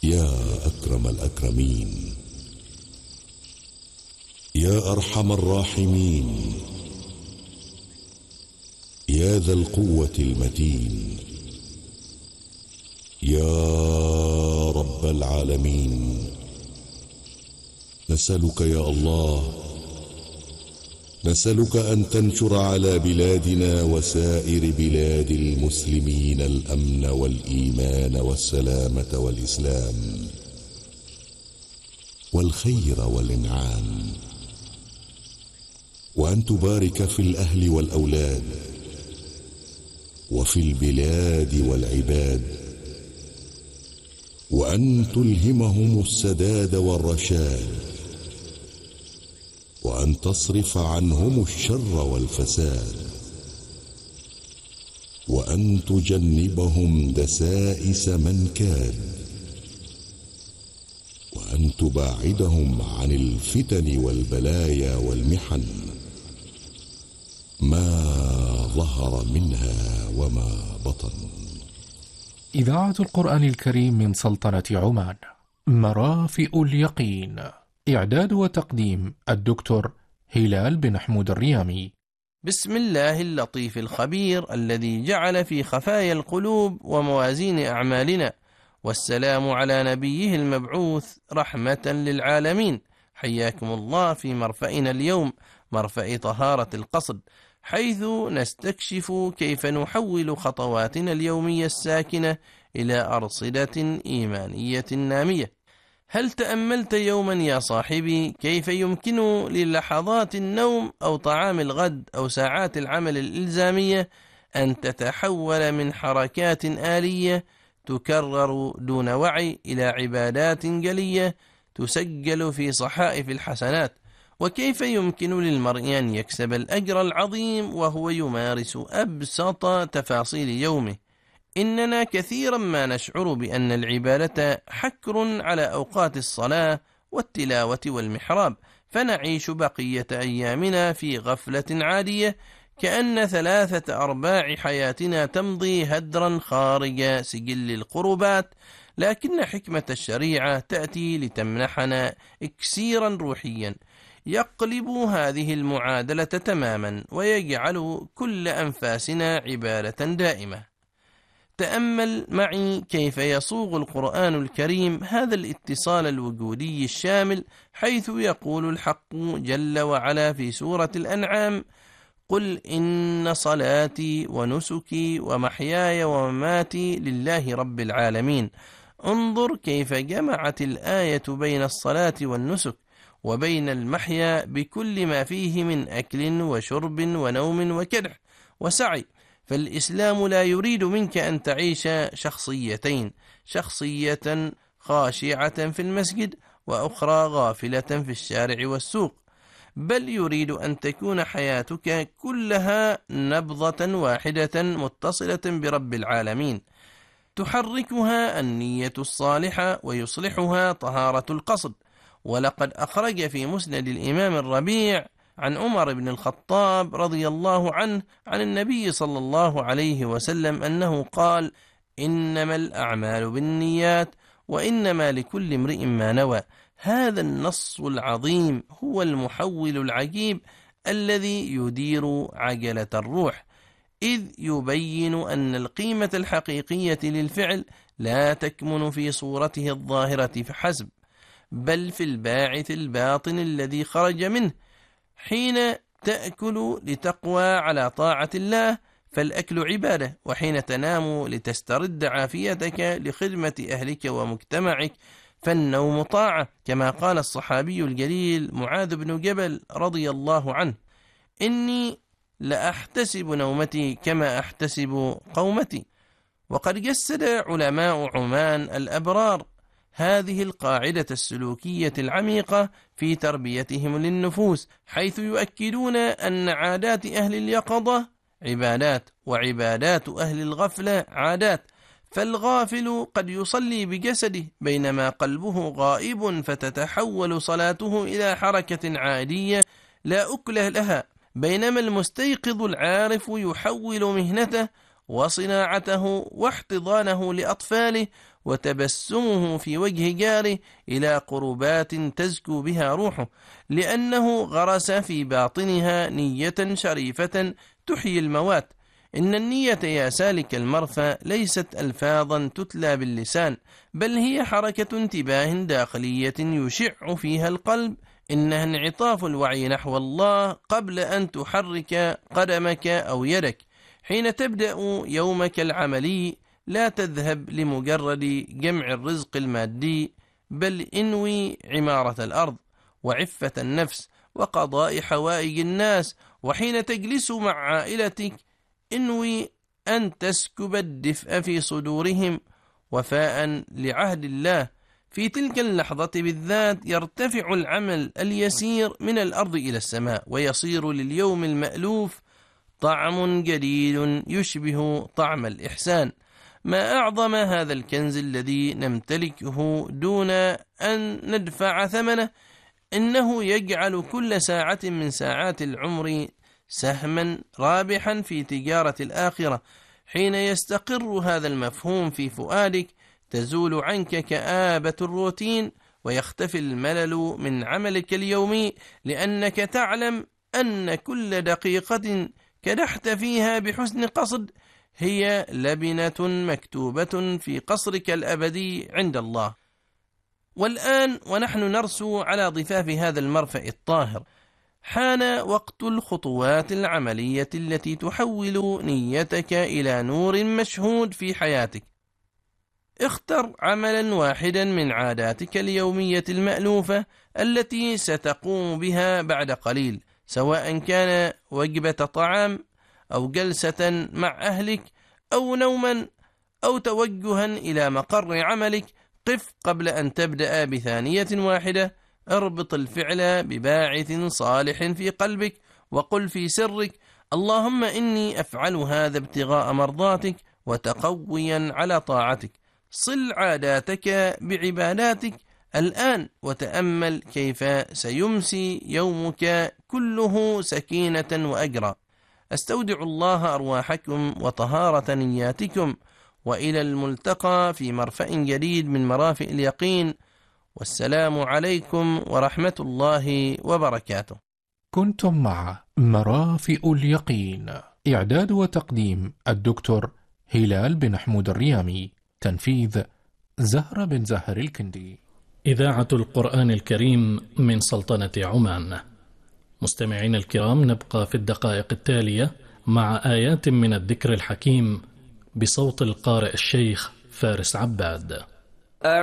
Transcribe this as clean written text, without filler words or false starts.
يا أكرم الأكرمين، يا أرحم الراحمين، يا ذا القوة المتين، يا رب العالمين، نسألك يا الله، نسألك أن تنشر على بلادنا وسائر بلاد المسلمين الأمن والإيمان والسلامة والإسلام والخير والإنعام، وأن تبارك في الأهل والأولاد وفي البلاد والعباد، وأن تلهمهم السداد والرشاد، وأن تصرف عنهم الشر والفساد، وأن تجنبهم دسائس من كاد، وأن تباعدهم عن الفتن والبلايا والمحن ما ظهر منها وما بطن. إذاعة القرآن الكريم من سلطنة عمان، مرافئ اليقين. إعداد وتقديم الدكتور هلال بن حمود الريامي. بسم الله اللطيف الخبير الذي جعل في خفايا القلوب وموازين أعمالنا، والسلام على نبيه المبعوث رحمة للعالمين. حياكم الله في مرفأنا اليوم، مرفأ طهارة القصد، حيث نستكشف كيف نحول خطواتنا اليومية الساكنة إلى أرصدة إيمانية نامية. هل تأملت يوما يا صاحبي كيف يمكن للحظات النوم أو طعام الغد أو ساعات العمل الإلزامية أن تتحول من حركات آلية تكرر دون وعي إلى عبادات جلية تسجل في صحائف الحسنات؟ وكيف يمكن للمرء أن يكسب الأجر العظيم وهو يمارس أبسط تفاصيل يومه؟ إننا كثيرا ما نشعر بأن العبادة حكر على أوقات الصلاة والتلاوة والمحراب، فنعيش بقية أيامنا في غفلة عادية، كأن 3/4 حياتنا تمضي هدرا خارج سجل القربات. لكن حكمة الشريعة تأتي لتمنحنا إكسيرا روحيا يقلب هذه المعادلة تماما ويجعل كل أنفاسنا عبادة دائمة. تأمل معي كيف يصوغ القرآن الكريم هذا الاتصال الوجودي الشامل، حيث يقول الحق جل وعلا في سورة الأنعام: قل إن صلاتي ونسكي ومحياي ومماتي لله رب العالمين. انظر كيف جمعت الآية بين الصلاة والنسك وبين المحيا بكل ما فيه من أكل وشرب ونوم وكدح وسعي. فالإسلام لا يريد منك أن تعيش شخصيتين، شخصية خاشعة في المسجد وأخرى غافلة في الشارع والسوق، بل يريد أن تكون حياتك كلها نبضة واحدة متصلة برب العالمين، تحركها النية الصالحة ويصلحها طهارة القصد. ولقد أخرج في مسند الإمام الربيع عن عمر بن الخطاب رضي الله عنه عن النبي صلى الله عليه وسلم أنه قال: إنما الأعمال بالنيات وإنما لكل امرئ ما نوى. هذا النص العظيم هو المحول العجيب الذي يدير عجلة الروح، إذ يبين أن القيمة الحقيقية للفعل لا تكمن في صورته الظاهرة فحسب، بل في الباعث الباطن الذي خرج منه. حين تأكل لتقوى على طاعة الله فالأكل عبادة، وحين تنام لتسترد عافيتك لخدمة أهلك ومجتمعك فالنوم طاعة، كما قال الصحابي الجليل معاذ بن جبل رضي الله عنه: إني لأحتسب نومتي كما أحتسب قومتي. وقد جسد علماء عمان الأبرار هذه القاعدة السلوكية العميقة في تربيتهم للنفوس، حيث يؤكدون أن عادات أهل اليقظة عبادات وعبادات أهل الغفلة عادات. فالغافل قد يصلي بجسده بينما قلبه غائب، فتتحول صلاته إلى حركة عادية لا أكل لها، بينما المستيقظ العارف يحول مهنته وصناعته واحتضانه لأطفاله وتبسمه في وجه جاره إلى قربات تزكو بها روحه، لأنه غرس في باطنها نية شريفة تحيي الموات. إن النية يا سالك المرفأ ليست ألفاظا تتلى باللسان، بل هي حركة انتباه داخلية يشع فيها القلب. إنها انعطاف الوعي نحو الله قبل أن تحرك قدمك أو يدك. حين تبدأ يومك العملي لا تذهب لمجرد جمع الرزق المادي، بل انوي عمارة الأرض وعفة النفس وقضاء حوائج الناس. وحين تجلس مع عائلتك انوي أن تسكب الدفء في صدورهم وفاء لعهد الله. في تلك اللحظة بالذات يرتفع العمل اليسير من الأرض إلى السماء، ويصير لليوم المألوف طعم جديد يشبه طعم الإحسان. ما أعظم هذا الكنز الذي نمتلكه دون أن ندفع ثمنه. إنه يجعل كل ساعة من ساعات العمر سهما رابحا في تجارة الآخرة. حين يستقر هذا المفهوم في فؤادك تزول عنك كآبة الروتين، ويختفي الملل من عملك اليومي، لأنك تعلم أن كل دقيقة كدحت فيها بحسن قصد هي لبنة مكتوبة في قصرك الأبدي عند الله. والآن ونحن نرسو على ضفاف هذا المرفأ الطاهر، حان وقت الخطوات العملية التي تحول نيتك إلى نور مشهود في حياتك. اختر عملا واحدا من عاداتك اليومية المألوفة التي ستقوم بها بعد قليل، سواء كان وجبة طعام أو جلسة مع أهلك أو نوما أو توجها إلى مقر عملك. قف قبل أن تبدأ بثانية واحدة، اربط الفعل بباعث صالح في قلبك، وقل في سرك: اللهم إني أفعل هذا ابتغاء مرضاتك وتقويا على طاعتك. صل عاداتك بعباداتك الآن، وتأمل كيف سيمسي يومك كله سكينة وأجرا. أستودع الله أرواحكم وطهارة نياتكم، وإلى الملتقى في مرفأ جديد من مرافئ اليقين. والسلام عليكم ورحمة الله وبركاته. كنتم مع مرافئ اليقين، إعداد وتقديم الدكتور هلال بن حمود الريامي، تنفيذ زهرة بن زهر الكندي. إذاعة القرآن الكريم من سلطنة عمان. مستمعين الكرام، نبقى في الدقائق التالية مع آيات من الذكر الحكيم بصوت القارئ الشيخ فارس عباد.